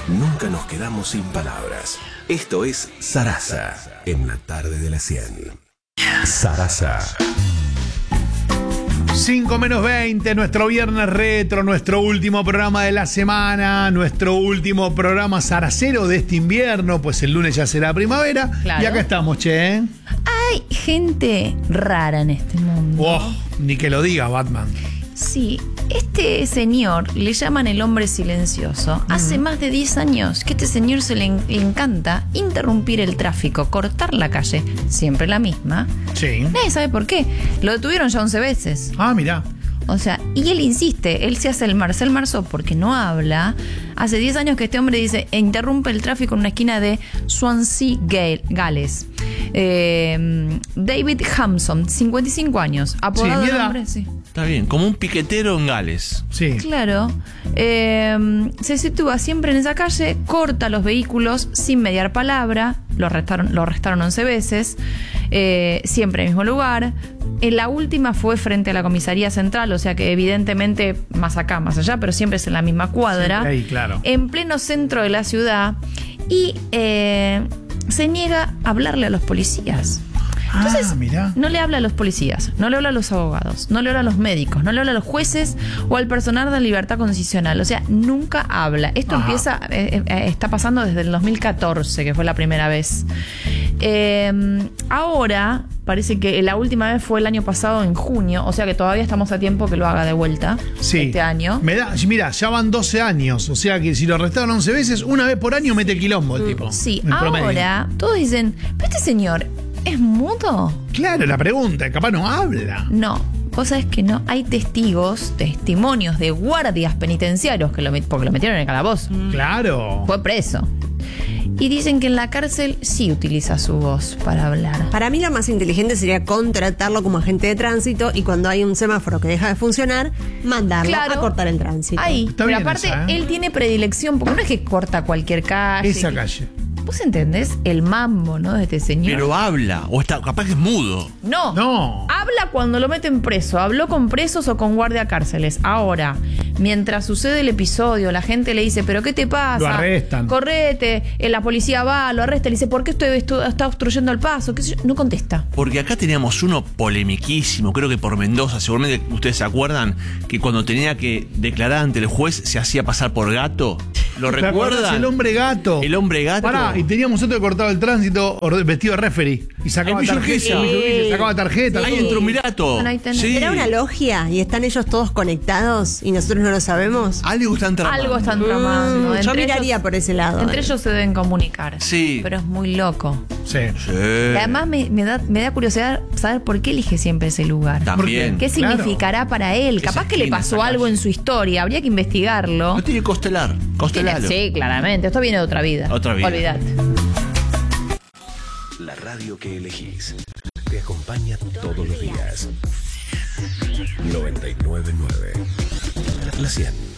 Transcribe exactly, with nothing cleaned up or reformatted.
nunca nos quedamos sin palabras. Esto es Sarasa, en la tarde de las cien. Sarasa. cinco menos veinte, nuestro viernes retro, nuestro último programa de la semana, nuestro último programa zaracero de este invierno, pues el lunes ya será primavera. Claro. Y acá estamos, che. Hay gente rara en este mundo. Oh, ni que lo diga, Batman. Sí, este señor le llaman el hombre silencioso. Mm. Hace más de diez años que a este señor se le, en, le encanta interrumpir el tráfico, cortar la calle, siempre la misma. Sí. Nadie sabe por qué. Lo detuvieron ya once veces. Ah, mirá. O sea, y él insiste, él se hace el Marcel Marceau porque no habla. Hace diez años que este hombre dice, e interrumpe el tráfico en una esquina de Swansea, Gales. Eh, David Hampson, cincuenta y cinco años. Apodado sí, el hombre, sí. Está bien, como un piquetero en Gales. Sí. Claro. Eh, se sitúa siempre en esa calle, corta los vehículos sin mediar palabra. Lo arrestaron, lo arrestaron once veces. Eh, siempre en el mismo lugar. En la última fue frente a la comisaría central, o sea que evidentemente más acá, más allá, pero siempre es en la misma cuadra. Sí, ahí, claro. En pleno centro de la ciudad. Y eh, se niega a hablarle a los policías. Entonces, ah, mirá. no le habla a los policías, no le habla a los abogados, no le habla a los médicos, no le habla a los jueces o al personal de libertad condicional. O sea, nunca habla. Esto Ajá. empieza, eh, eh, está pasando desde el dos mil catorce, que fue la primera vez. Eh, ahora, parece que la última vez fue el año pasado, en junio, o sea que todavía estamos a tiempo que lo haga de vuelta. Sí. Este año. Me da, mira, ya van doce años, o sea que si lo arrestaron once veces, una vez por año mete el quilombo el tipo. Sí, ahora todos dicen, pero este señor ¿es mudo? Claro, la pregunta, capaz no habla. No, vos sabés que no. Hay testigos, testimonios de guardias penitenciarios que lo, porque lo metieron en el calabozo. Claro. Fue preso. Y dicen que en la cárcel sí utiliza su voz para hablar. Para mí lo más inteligente sería contratarlo como agente de tránsito y cuando hay un semáforo que deja de funcionar, mandarlo claro, a cortar el tránsito. Ahí, Está pero bien aparte esa, ¿eh? Él tiene predilección, porque no es que corta cualquier calle. Esa que... calle. ¿Vos entendés el mambo, no, de este señor? Pero habla, o está, capaz que es mudo. No, no. Habla cuando lo meten preso. Habló con presos o con guardia cárceles. Ahora, mientras sucede el episodio, la gente le dice, ¿pero qué te pasa? Lo arrestan. Correte, eh, la policía va, lo arresta, le dice, ¿por qué esto, esto está obstruyendo el paso? ¿Qué sé yo? No contesta. Porque acá teníamos uno polemiquísimo, creo que por Mendoza, seguramente ustedes se acuerdan, que cuando tenía que declarar ante el juez se hacía pasar por gato. ¿Lo ¿Te recuerdan? acordás? El hombre gato. El hombre gato. Pará, y teníamos otro que cortaba el tránsito vestido de referee. Y sacaba El tarjeta. Villurquiza. Sí. Sacaba tarjeta. Ahí entró un mirato. Bueno, ahí tenés. Sí. ¿Era una logia y están ellos todos conectados y nosotros no lo sabemos? Algo están tramando. Algo están tramando. Mm, yo miraría ellos, por ese lado. Entre eh. ellos se deben comunicar. Sí. Pero es muy loco. Sí. Sí. Y además me, me, da, me da curiosidad saber por qué elige siempre ese lugar. También. ¿Qué Claro. significará para él? Esa Capaz que le esquina, pasó esa algo calle. en su historia. Habría que investigarlo. No tiene que costelar. Costelalo. Sí, claramente. Esto viene de otra vida. Otra vida. Olvidate. La radio que elegís te acompaña todos los días. noventa y nueve punto nueve. La cien.